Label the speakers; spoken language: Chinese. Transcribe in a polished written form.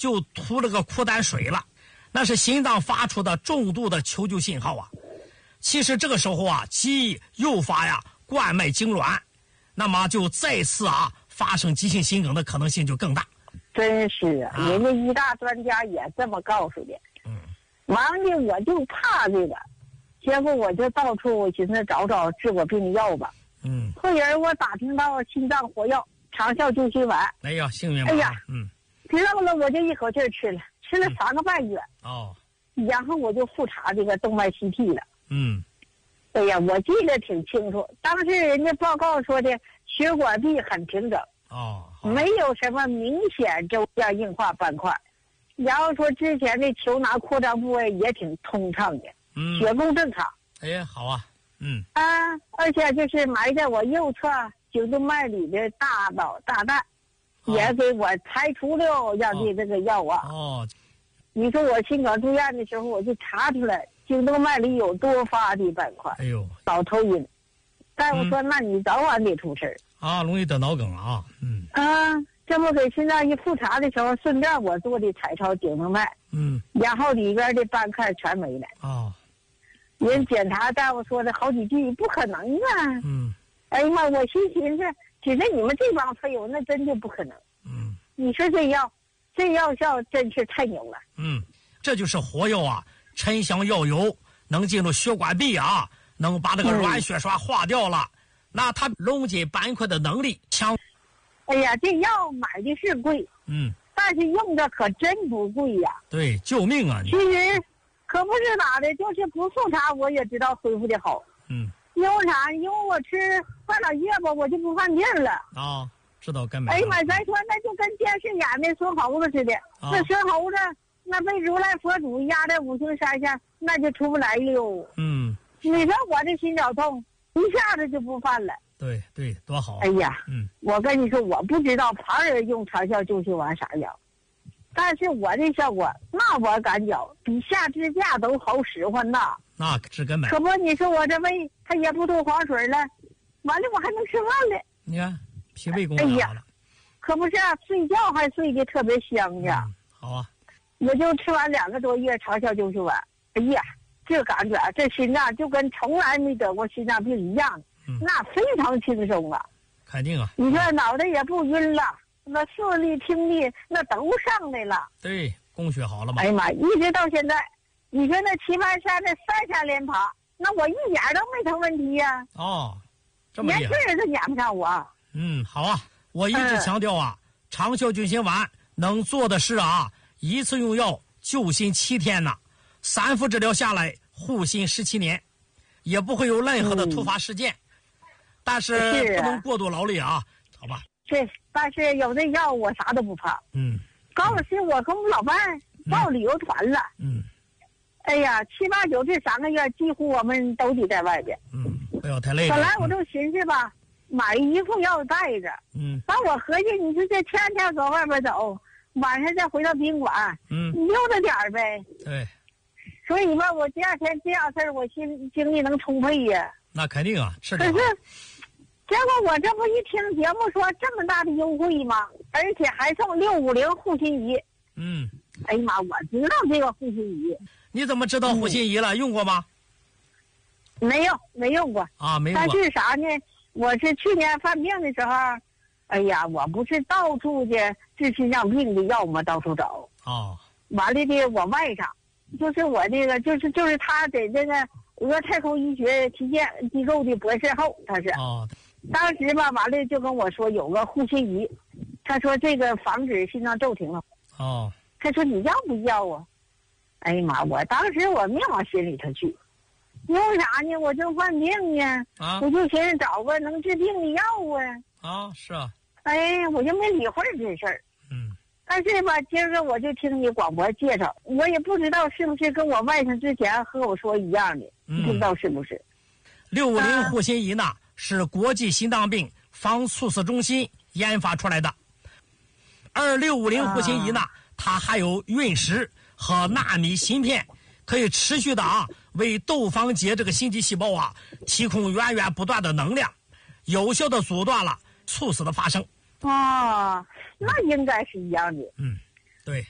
Speaker 1: 就吐了个苦胆水了，那是心脏发出的重度的求救信号啊。其实这个时候啊，极诱发呀冠脉痉挛，那么就再次发生急性心梗的可能性就更大。
Speaker 2: 真是啊，人家医大专家也这么告诉的。完了我就怕这个，结果我就到处我寻思找找治我病药吧。后人我打听到心脏活药长效救心丸。
Speaker 1: 哎呀，幸运吧。
Speaker 2: 哎呀，知道了，我就一口气吃了3个半月。然后我就复查这个动脉 CT 了。哎呀，我记得挺清楚，当时人家报告说的血管壁很平整。没有什么明显周样硬化斑块。然后说之前的球囊扩张部位也挺通畅的，血供正常。
Speaker 1: 哎，好啊。
Speaker 2: 而且就是埋在我右侧颈动脉里的大脑大蛋，也给我排除了让的这个药啊。你说我心梗住院的时候，我就查出来颈动脉里有多发的斑块。
Speaker 1: 哎呦，
Speaker 2: 脑头晕。大夫说，那你早晚得出事
Speaker 1: 容易得脑梗啊。
Speaker 2: 这不给心脏一复查的时候，顺便我做的彩超颈动脉。然后里边的斑块全没了。人检查大夫说的好几句，不可能啊。哎呀妈，我寻思，只是你们这帮废物，那真就不可能。你说这药效真是太牛了。
Speaker 1: 这就是活药沉香药油能进入血管壁能把这个软血栓化掉了，那它溶解斑块的能力强。
Speaker 2: 哎呀，这药买的是贵，但是用的可真不贵呀。
Speaker 1: 对，救命啊！
Speaker 2: 其实可不是咋的，就是不复查我也知道恢复的好。因为啥？因为我吃半拉月吧，我就不犯病了。
Speaker 1: 知道该买。
Speaker 2: 哎呀妈，咱说那就跟电视演的孙猴子似的，那孙猴子那被如来佛祖压在五行山下，那就出不来了。你说我这心绞痛一下子就不犯了。
Speaker 1: 对，多好。
Speaker 2: 哎呀，我跟你说，我不知道旁人用长效救心丸啥样，但是我这效果，那我敢讲，比下支架都好使唤呐。
Speaker 1: 那是根本。
Speaker 2: 可不，你说我这胃它也不吐黄水了，完了我还能吃饭了。
Speaker 1: 你看，脾胃功能好了。
Speaker 2: 可不是睡觉还睡得特别香呀。
Speaker 1: 好啊。
Speaker 2: 我就吃完2个多月长效救心丸，哎呀，这感觉这心脏就跟从来没得过心脏病一样。那非常轻松啊。
Speaker 1: 肯定啊。
Speaker 2: 你说脑袋也不晕了，那视力听力那都上来了。
Speaker 1: 对，供血好了嘛。
Speaker 2: 哎呀妈，一直到现在，你说那棋盘山那3山连爬，那我一点都没成问题呀。
Speaker 1: 这么厉害。
Speaker 2: 连事都撵不上我。
Speaker 1: 好啊，我一直强调长效救心丸能做的是一次用药救心7天呢，3副治疗下来护心17年，也不会有任何的突发事件。但是不能过度劳累好吧？
Speaker 2: 对，但是有这药我啥都不怕。高老师，我跟我老伴报旅游团了。哎呀，7、8、9这3个月，几乎我们都得在外边。
Speaker 1: 不要太累了。
Speaker 2: 本来我就寻思吧，买一副药带着。但我合计，你说这天天搁外边走，晚上再回到宾馆，你溜达点呗。
Speaker 1: 对。
Speaker 2: 所以吧，我第2天这样事儿，我精力能充沛呀。
Speaker 1: 那肯定是的。
Speaker 2: 可是，结果我这不一听节目说这么大的优惠吗？而且还送650护心仪。哎呀妈，我知道这个护心仪。
Speaker 1: 你怎么知道护心仪了？用过吗？
Speaker 2: 没有，没用过。
Speaker 1: 没用过。
Speaker 2: 但是啥呢？我是去年犯病的时候，哎呀，我不是到处的治心脏病的药吗？到处找。完了的，我外甥，就是我这个，就是他在这个俄太空医学旗舰机构的博士后，他是。当时吧，完了就跟我说有个护心仪，他说这个防止心脏骤停了。他说你要不要啊？哎呀妈，我当时我没往心里头去，因为啥呢？我正犯病呢，我就寻思找个能治病的药
Speaker 1: 是啊。
Speaker 2: 哎，我就没理会这事儿。但是吧，今儿个我就听你广播介绍，我也不知道是不是跟我外甥之前和我说一样的，不知道是不是。
Speaker 1: 650护心仪呢，是国际心脏病防猝死中心研发出来的。而650护心仪呢，它还有陨石和纳米芯片，可以持续的为窦房结这个心肌细胞提供源源不断的能量，有效的阻断了猝死的发生。
Speaker 2: 那应该是一样的。